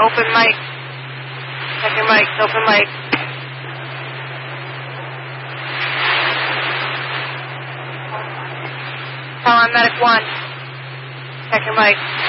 Open mic. Check your mic. Open mic. Call on medic 1. Check your mic.